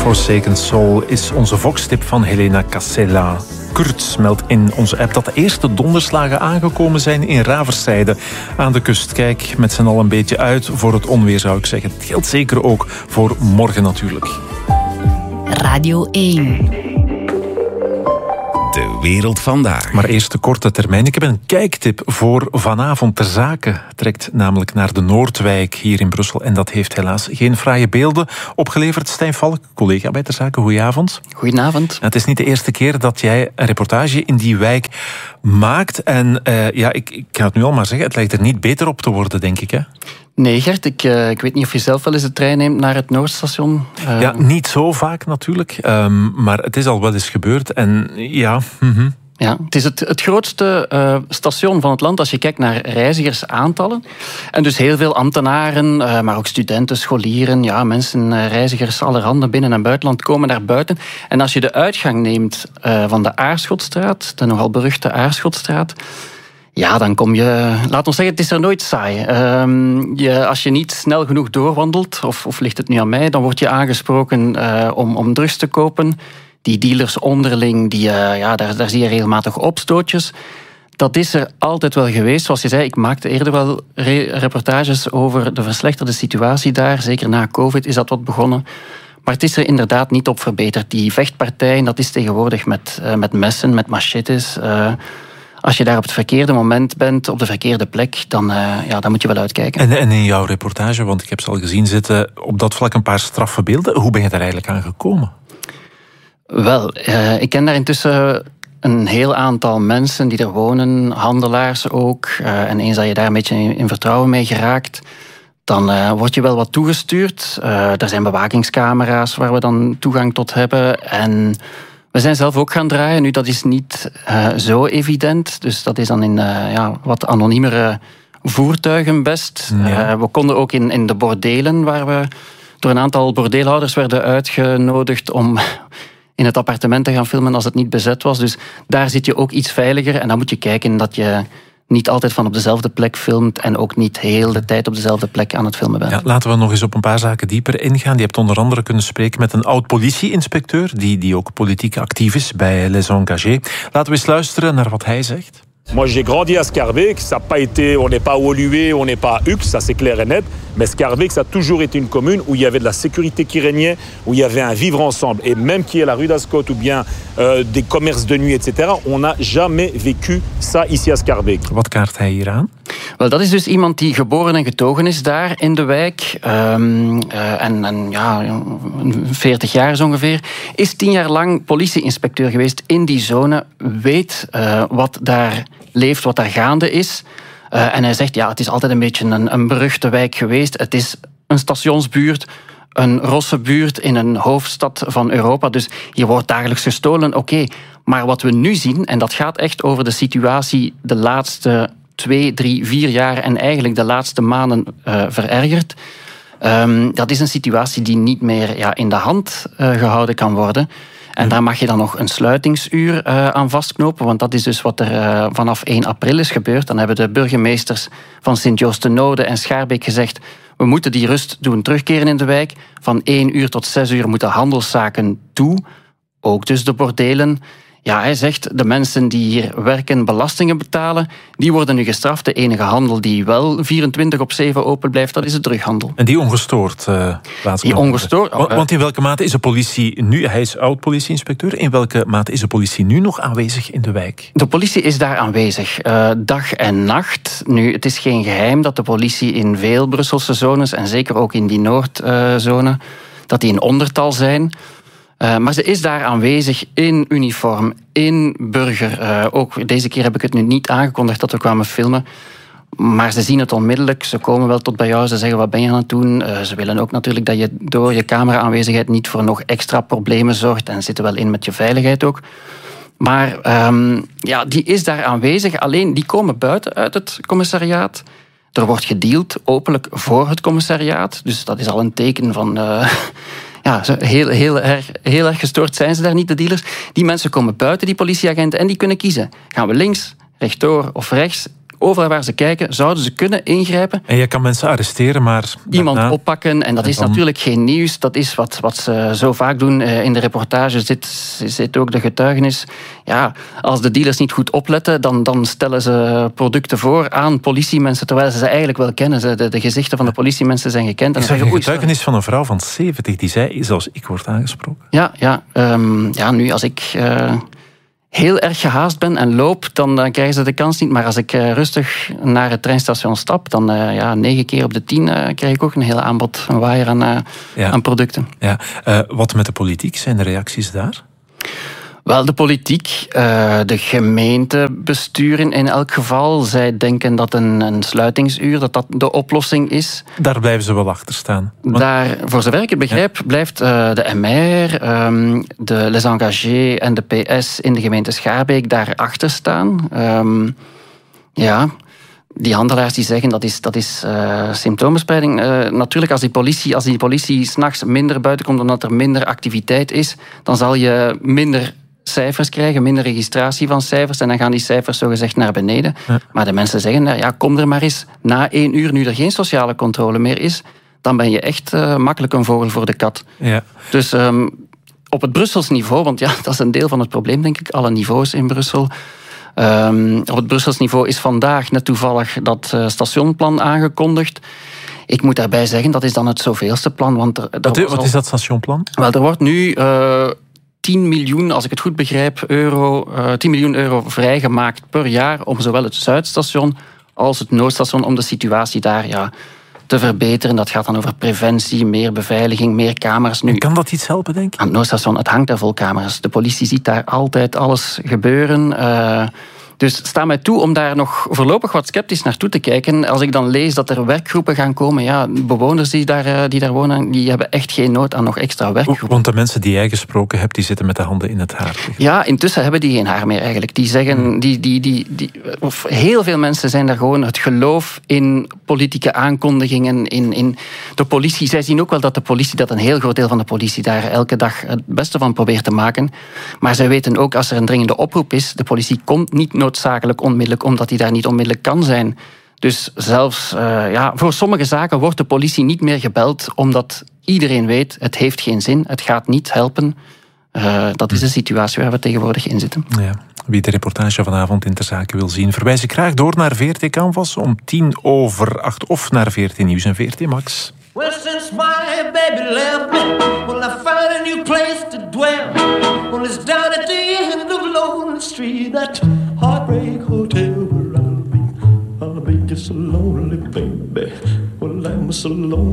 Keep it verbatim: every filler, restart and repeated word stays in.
Forsaken Soul is onze Vox-tip van Helena Casella. Kurt meldt in onze app dat de eerste donderslagen aangekomen zijn in Raverszijde aan de kust. Kijk met z'n allen een beetje uit voor het onweer, zou ik zeggen. Het geldt zeker ook voor morgen natuurlijk. Radio één. De wereld vandaag. Maar eerst de korte termijn. Ik heb een kijktip voor vanavond. Ter Zake trekt namelijk naar de Noordwijk hier in Brussel. En dat heeft helaas geen fraaie beelden opgeleverd. Stijn Valk, collega bij Ter Zake, goedenavond. Goedenavond. Het is niet de eerste keer dat jij een reportage in die wijk maakt. En uh, ja, ik, ik kan het nu al maar zeggen, het lijkt er niet beter op te worden, denk ik, hè? Nee, Gert, ik, uh, ik weet niet of je zelf wel eens de trein neemt naar het Noordstation. Uh... Ja, niet zo vaak natuurlijk. Um, maar het is al wel eens gebeurd. En ja... Mm-hmm. Ja, het is het, het grootste uh, station van het land als je kijkt naar reizigersaantallen. En dus heel veel ambtenaren, uh, maar ook studenten, scholieren, ja, mensen, uh, reizigers allerhande binnen- en buitenland komen naar buiten. En als je de uitgang neemt uh, van de Aarschotstraat, de nogal beruchte Aarschotstraat, ja, dan kom je... Laat ons zeggen, het is er nooit saai. Um, je, als je niet snel genoeg doorwandelt, of, of ligt het nu aan mij, dan word je aangesproken uh, om, om drugs te kopen. Die dealers onderling, die, uh, ja, daar, daar zie je regelmatig opstootjes. Dat is er altijd wel geweest. Zoals je zei, ik maakte eerder wel re- reportages over de verslechterde situatie daar. Zeker na COVID is dat wat begonnen. Maar het is er inderdaad niet op verbeterd. Die vechtpartijen, dat is tegenwoordig met, uh, met messen, met machetes. Uh, Als je daar op het verkeerde moment bent, op de verkeerde plek, dan, uh, ja, dan moet je wel uitkijken. En, en in jouw reportage, want ik heb ze al gezien zitten, op dat vlak een paar straffe beelden. Hoe ben je daar eigenlijk aan gekomen? Wel, uh, ik ken daar intussen een heel aantal mensen die er wonen, handelaars ook. Uh, en eens dat je daar een beetje in, in vertrouwen mee geraakt, dan uh, word je wel wat toegestuurd. Uh, er zijn bewakingscamera's waar we dan toegang tot hebben. En we zijn zelf ook gaan draaien. Nu, dat is niet uh, zo evident. Dus dat is dan in uh, ja, wat anoniemere voertuigen best. Ja. Uh, we konden ook in, in de bordelen, waar we door een aantal bordeelhouders werden uitgenodigd om in het appartement te gaan filmen als het niet bezet was. Dus daar zit je ook iets veiliger. En dan moet je kijken dat je niet altijd van op dezelfde plek filmt en ook niet heel de tijd op dezelfde plek aan het filmen bent. Ja, laten we nog eens op een paar zaken dieper ingaan. Je hebt onder andere kunnen spreken met een oud-politie-inspecteur die, die ook politiek actief is bij Les Engagés. Laten we eens luisteren naar wat hij zegt. Moi, j'ai grandi à Scarbeck. Ça n'a pas été, on n'est pas Woluwe, on n'est pas Ux, ça c'est clair et net. Mais Scarbeck, ça a toujours été une commune où il y avait de la sécurité qui régnait, où il y avait un vivre ensemble. Et même qu'il y ait la rue d'Ascot ou bien euh, des commerces de nuit, et cetera, on n'a jamais vécu ça ici à Scarbeck. Wat kaart hij hier aan? Wel, dat is dus iemand die geboren en getogen is daar in de wijk. Um, uh, en, en ja, veertig jaar is ongeveer. Is tien jaar lang politieinspecteur geweest in die zone. Weet uh, wat daar leeft, wat daar gaande is. Uh, en hij zegt, ja, het is altijd een beetje een, een beruchte wijk geweest. Het is een stationsbuurt, een rosse buurt in een hoofdstad van Europa. Dus hier wordt dagelijks gestolen, oké. Okay. Maar wat we nu zien, en dat gaat echt over de situatie de laatste twee, drie, vier jaar en eigenlijk de laatste maanden uh, verergerd. Um, dat is een situatie die niet meer ja, in de hand uh, gehouden kan worden. En daar mag je dan nog een sluitingsuur uh, aan vastknopen, want dat is dus wat er uh, vanaf één april is gebeurd. Dan hebben de burgemeesters van Sint-Joost-de-Noode en Schaarbeek gezegd, we moeten die rust doen terugkeren in de wijk. Van één uur tot zes uur moeten handelszaken toe, ook dus de bordelen. Ja, hij zegt, de mensen die hier werken, belastingen betalen, die worden nu gestraft. De enige handel die wel vierentwintig op zeven open blijft, dat is de drughandel. En die ongestoord uh, plaatsvindt. Die ongestoord. Want, want in welke mate is de politie nu, hij is oud-politieinspecteur, in welke mate is de politie nu nog aanwezig in de wijk? De politie is daar aanwezig, uh, dag en nacht. Nu, het is geen geheim dat de politie in veel Brusselse zones, en zeker ook in die Noordzone, dat die in ondertal zijn. Uh, maar ze is daar aanwezig in uniform, in burger. Uh, ook deze keer heb ik het nu niet aangekondigd dat we kwamen filmen. Maar ze zien het onmiddellijk. Ze komen wel tot bij jou. Ze zeggen, wat ben je aan het doen? Uh, ze willen ook natuurlijk dat je door je camera-aanwezigheid niet voor nog extra problemen zorgt. En zitten wel in met je veiligheid ook. Maar um, ja, die is daar aanwezig. Alleen, die komen buiten uit het commissariaat. Er wordt gedeeld, openlijk voor het commissariaat. Dus dat is al een teken van... Uh, Ja, heel, heel, erg, heel erg gestoord zijn ze daar niet, de dealers. Die mensen komen buiten, die politieagenten, en die kunnen kiezen. Gaan we links, rechtdoor of rechts? Overal waar ze kijken, zouden ze kunnen ingrijpen. En je kan mensen arresteren, maar... Iemand daarna... oppakken, en dat en is dan... natuurlijk geen nieuws. Dat is wat, wat ze zo vaak doen. In de reportage zit, zit ook de getuigenis. Ja, als de dealers niet goed opletten, dan, dan stellen ze producten voor aan politiemensen, terwijl ze ze eigenlijk wel kennen. De, de gezichten van de politiemensen zijn gekend. En ik zag zeggen, een getuigenis van een vrouw van zeventig, die zei, zoals ik word aangesproken. Ja, ja, um, ja nu als ik... Uh, heel erg gehaast ben en loop, dan uh, krijgen ze de kans niet. Maar als ik uh, rustig naar het treinstation stap, dan uh, ja, negen keer op de tien uh, krijg ik ook een hele aanbod, een waaier aan, uh, ja. aan producten. Ja. Uh, wat met de politiek? Zijn de reacties daar? Wel, de politiek, uh, de gemeentebesturen in elk geval, zij denken dat een, een sluitingsuur, dat dat de oplossing is. Daar blijven ze wel achter staan. Want... Daar, voor zover ik het begrijp, ja. blijft uh, de M R, um, de Les Engagés en de P S in de gemeente Schaarbeek daarachter staan. Um, ja... Die handelaars die zeggen dat is, dat is uh, symptoombespreiding. Uh, natuurlijk, als die politie, als die politie 's nachts minder buiten komt omdat er minder activiteit is, dan zal je minder cijfers krijgen, minder registratie van cijfers en dan gaan die cijfers zogezegd naar beneden. Ja. Maar de mensen zeggen, ja, kom er maar eens na één uur, nu er geen sociale controle meer is, dan ben je echt uh, makkelijk een vogel voor de kat. Ja. Dus um, op het Brussels niveau, want ja, dat is een deel van het probleem, denk ik, alle niveaus in Brussel. Um, op het Brussels niveau is vandaag net toevallig dat uh, stationplan aangekondigd. Ik moet daarbij zeggen, dat is dan het zoveelste plan. Want er, er wat, wat al... is dat stationplan? Wel, er wordt nu uh, tien miljoen, als ik het goed begrijp, euro, uh, tien miljoen euro vrijgemaakt per jaar om zowel het Zuidstation als het Noordstation, om de situatie daar ja, te verbeteren. Dat gaat dan over preventie, meer beveiliging, meer camera's. Nu, kan dat iets helpen, denk je? Aan het Noordstation, het hangt daar vol camera's. De politie ziet daar altijd alles gebeuren. Uh, dus sta mij toe om daar nog voorlopig wat sceptisch naartoe te kijken. Als ik dan lees dat er werkgroepen gaan komen, ja, bewoners die daar, die daar wonen, die hebben echt geen nood aan nog extra werkgroepen. Want de mensen die jij gesproken hebt, die zitten met de handen in het haar. Ja, intussen hebben die geen haar meer eigenlijk. Die zeggen, die, die, die, die, of heel veel mensen zijn daar gewoon het geloof in politieke aankondigingen, in, in de politie. Zij zien ook wel dat de politie, dat een heel groot deel van de politie daar elke dag het beste van probeert te maken. Maar zij weten ook, als er een dringende oproep is, de politie komt niet noodzakelijk onmiddellijk, omdat die daar niet onmiddellijk kan zijn. Dus zelfs uh, ja, voor sommige zaken wordt de politie niet meer gebeld, omdat iedereen weet, het heeft geen zin, het gaat niet helpen. Uh, dat is de situatie waar we tegenwoordig in zitten. Ja. Wie de reportage vanavond in Ter Zake wil zien, verwijs ik graag door naar V R T Canvas om tien over acht of naar V R T Nieuws en V R T Max. Well, since my baby left me, well, I found a new place to dwell. Well, it's down at the end of Lonely Street, that heartbreak hotel where I'll be. I'll be just so lonely, baby. Well, I'm so lonely.